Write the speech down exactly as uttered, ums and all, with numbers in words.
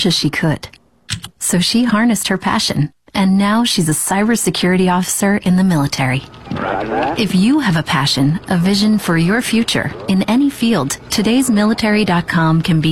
as she could. So she harnessed her passion, and now she's a cybersecurity officer in the military. If you have a passion, a vision for your future in any field, todays military dot com can be